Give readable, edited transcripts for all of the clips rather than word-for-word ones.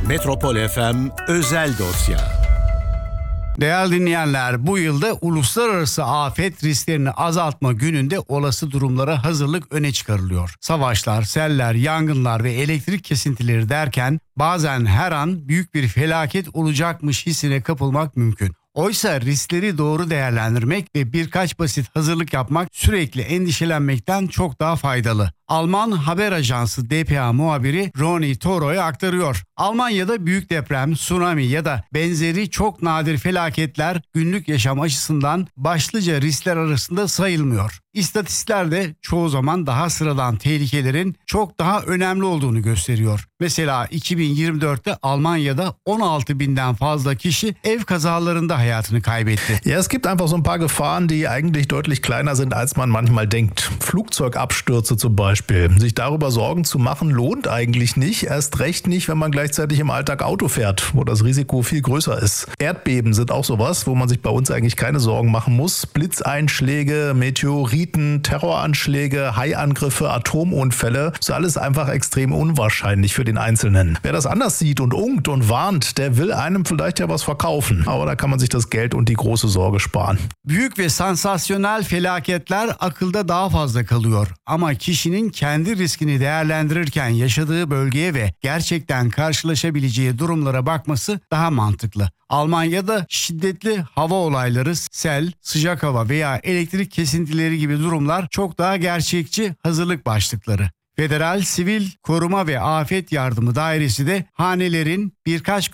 Metropol FM özel dosya. Değerli dinleyenler, bu yılda Uluslararası Afet Risklerini Azaltma Günü'nde olası durumlara hazırlık öne çıkarılıyor. Savaşlar, seller, yangınlar ve elektrik kesintileri derken bazen her an büyük bir felaket olacakmış hissine kapılmak mümkün. Oysa riskleri doğru değerlendirmek ve birkaç basit hazırlık yapmak sürekli endişelenmekten çok daha faydalı. Alman haber ajansı dpa muhabiri Ronny Toro'ya aktarıyor. Almanya'da büyük deprem, tsunami ya da benzeri çok nadir felaketler günlük yaşam açısından başlıca riskler arasında sayılmıyor. İstatistikler de çoğu zaman daha sıradan tehlikelerin çok daha önemli olduğunu gösteriyor. Mesela 2024'te Almanya'da 16.000'den fazla kişi ev kazalarında hayatını kaybetti. Ja, es gibt einfach so ein paar Gefahren, die eigentlich deutlich kleiner sind, als man manchmal denkt. Flugzeugabstürze zum Beispiel. Sich darüber Sorgen zu machen, lohnt eigentlich nicht. Erst recht nicht, wenn man gleichzeitig im Alltag Auto fährt, wo das Risiko viel größer ist. Erdbeben sind auch sowas, wo man sich bei uns eigentlich keine Sorgen machen muss. Blitzeinschläge, Meteoriten, Terroranschläge, Haiangriffe, Atomunfälle, ist alles einfach extrem unwahrscheinlich für den Einzelnen. Wer das anders sieht und unkt und warnt, der will einem vielleicht ja was verkaufen. Aber da kann man sich das Geld und die große Sorge sparen. Büyük ve sansasyonel felaketler akılda daha fazla kalıyor. Ama kişinin kendi riskini değerlendirirken yaşadığı bölgeye ve gerçekten karşılaşabileceği durumlara bakması daha mantıklı. Almanya'da şiddetli hava olayları, sel, sıcak hava veya elektrik kesintileri gibi durumlar çok daha gerçekçi hazırlık başlıkları. Federal Sivil Koruma ve Afet Yardımı Dairesi de hanelerin birkaç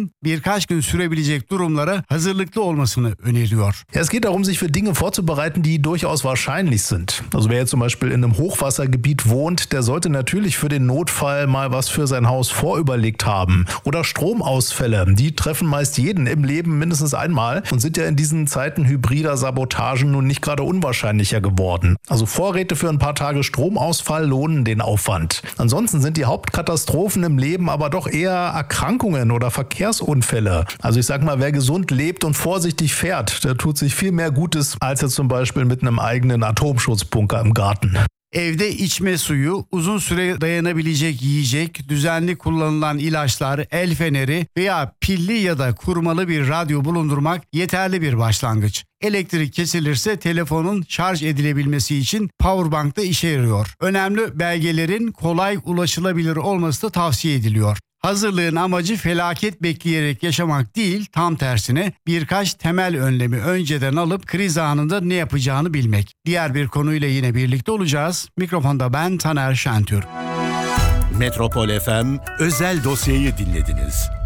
gün sürebilecek durumlara hazırlıklı olmasını öneriyor. Ja, es geht darum, sich für Dinge vorzubereiten, die durchaus wahrscheinlich sind. Also wer jetzt zum Beispiel in einem Hochwassergebiet wohnt, der sollte natürlich für den Notfall mal was für sein Haus vorüberlegt haben. Oder Stromausfälle, die treffen meist jeden im Leben mindestens einmal und sind ja in diesen Zeiten hybrider Sabotagen nun nicht gerade unwahrscheinlicher geworden. Also Vorräte für ein paar Tage Stromausfall lohnen den Aufwand. Ansonsten sind die Hauptkatastrophen im Leben aber doch eher Erkrankungen oder Verkehrsunfälle. Also ich sag mal, wer gesund lebt und vorsichtig fährt, der tut sich viel mehr Gutes als jetzt zum Beispiel mit einem eigenen Atomschutzbunker im Garten. Evde içme suyu, uzun süre dayanabilecek yiyecek, düzenli kullanılan ilaçlar, el feneri veya pilli ya da kurmalı bir radyo bulundurmak yeterli bir başlangıç. Elektrik kesilirse telefonun şarj edilebilmesi için powerbank da işe yarıyor. Önemli belgelerin kolay ulaşılabilir olması da tavsiye ediliyor. Hazırlığın amacı felaket bekleyerek yaşamak değil, tam tersine birkaç temel önlemi önceden alıp kriz anında ne yapacağını bilmek. Diğer bir konuyla yine birlikte olacağız. Mikrofonda ben Taner Şentürk. Metropol FM özel dosyayı dinlediniz.